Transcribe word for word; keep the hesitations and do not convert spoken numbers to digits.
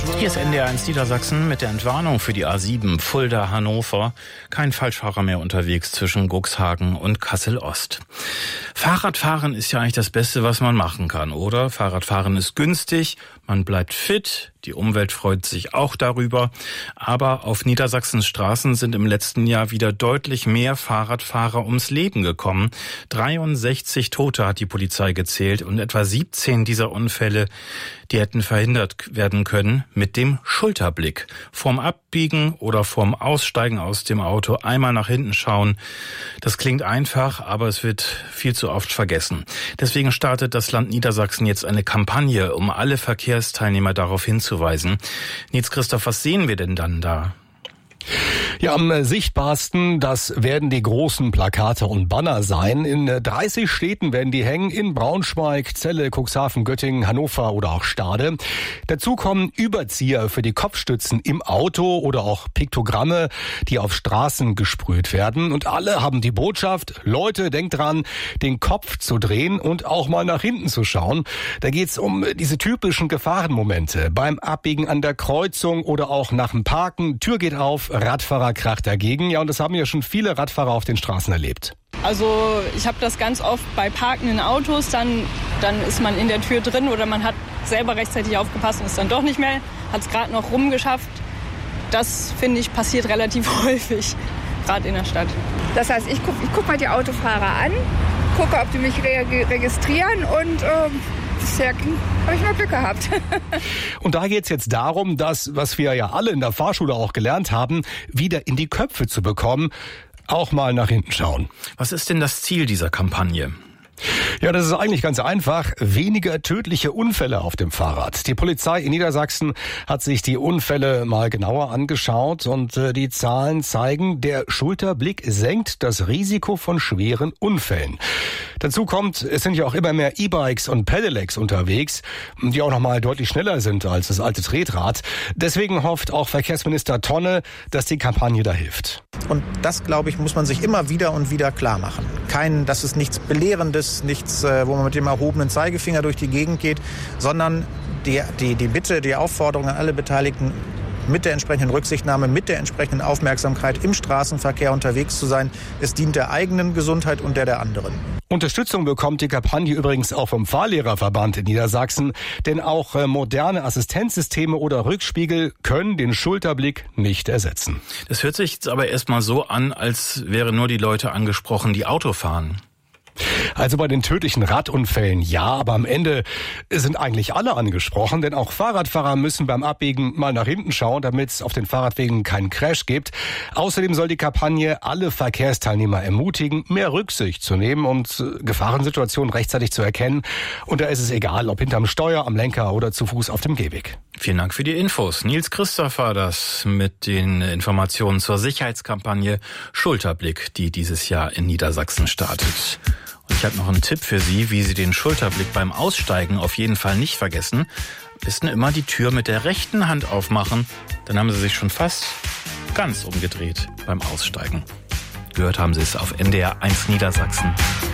Hier ist N D R eins Niedersachsen mit der Entwarnung für die A sieben Fulda-Hannover. Kein Falschfahrer mehr unterwegs zwischen Cuxhaven und Kassel-Ost. Fahrradfahren ist ja eigentlich das Beste, was man machen kann, oder? Fahrradfahren ist günstig, man bleibt fit, die Umwelt freut sich auch darüber. Aber auf Niedersachsens Straßen sind im letzten Jahr wieder deutlich mehr Fahrradfahrer ums Leben gekommen. dreiundsechzig Tote hat die Polizei gezählt und etwa siebzehn dieser Unfälle, die hätten verhindert werden können mit dem Schulterblick. Vorm Abbiegen oder vorm Aussteigen aus dem Auto einmal nach hinten schauen. Das klingt einfach, aber es wird viel zu oft vergessen. Deswegen startet das Land Niedersachsen jetzt eine Kampagne, um alle Verkehrsteilnehmer darauf hinzuweisen. Nils Christoph, was sehen wir denn dann da? Ja, am sichtbarsten, das werden die großen Plakate und Banner sein. In dreißig Städten werden die hängen, in Braunschweig, Celle, Cuxhaven, Göttingen, Hannover oder auch Stade. Dazu kommen Überzieher für die Kopfstützen im Auto oder auch Piktogramme, die auf Straßen gesprüht werden. Und alle haben die Botschaft: Leute, denkt dran, den Kopf zu drehen und auch mal nach hinten zu schauen. Da geht's um diese typischen Gefahrenmomente beim Abbiegen an der Kreuzung oder auch nach dem Parken. Tür geht auf, Radfahrer kracht dagegen. Ja, und das haben ja schon viele Radfahrer auf den Straßen erlebt. Also ich habe das ganz oft bei parkenden Autos, dann, dann ist man in der Tür drin oder man hat selber rechtzeitig aufgepasst und ist dann doch nicht mehr, hat es gerade noch rumgeschafft. Das, finde ich, passiert relativ häufig, gerade in der Stadt. Das heißt, ich gucke ich guck mal die Autofahrer an, gucke, ob die mich re- registrieren und ähm bisher habe ich mal Glück gehabt. Und da geht es jetzt darum, das, was wir ja alle in der Fahrschule auch gelernt haben, wieder in die Köpfe zu bekommen. Auch mal nach hinten schauen. Was ist denn das Ziel dieser Kampagne? Ja, das ist eigentlich ganz einfach. Weniger tödliche Unfälle auf dem Fahrrad. Die Polizei in Niedersachsen hat sich die Unfälle mal genauer angeschaut und äh, die Zahlen zeigen, der Schulterblick senkt das Risiko von schweren Unfällen. Dazu kommt, es sind ja auch immer mehr E-Bikes und Pedelecs unterwegs, die auch noch mal deutlich schneller sind als das alte Tretrad. Deswegen hofft auch Verkehrsminister Tonne, dass die Kampagne da hilft. Und das, glaube ich, muss man sich immer wieder und wieder klar machen. Kein, das ist nichts Belehrendes, nichts, wo man mit dem erhobenen Zeigefinger durch die Gegend geht, sondern die, die, die Bitte, die Aufforderung an alle Beteiligten, mit der entsprechenden Rücksichtnahme, mit der entsprechenden Aufmerksamkeit im Straßenverkehr unterwegs zu sein. Es dient der eigenen Gesundheit und der der anderen. Unterstützung bekommt die Kampagne übrigens auch vom Fahrlehrerverband in Niedersachsen, denn auch äh, moderne Assistenzsysteme oder Rückspiegel können den Schulterblick nicht ersetzen. Das hört sich jetzt aber erstmal so an, als wären nur die Leute angesprochen, die Auto fahren. Also bei den tödlichen Radunfällen ja, aber am Ende sind eigentlich alle angesprochen, denn auch Fahrradfahrer müssen beim Abbiegen mal nach hinten schauen, damit es auf den Fahrradwegen keinen Crash gibt. Außerdem soll die Kampagne alle Verkehrsteilnehmer ermutigen, mehr Rücksicht zu nehmen und Gefahrensituationen rechtzeitig zu erkennen. Und da ist es egal, ob hinterm Steuer, am Lenker oder zu Fuß auf dem Gehweg. Vielen Dank für die Infos. Nils Christoph war das mit den Informationen zur Sicherheitskampagne Schulterblick, die dieses Jahr in Niedersachsen startet. Und ich habe noch einen Tipp für Sie, wie Sie den Schulterblick beim Aussteigen auf jeden Fall nicht vergessen. Am besten immer die Tür mit der rechten Hand aufmachen. Dann haben Sie sich schon fast ganz umgedreht beim Aussteigen. Gehört haben Sie es auf N D R eins Niedersachsen.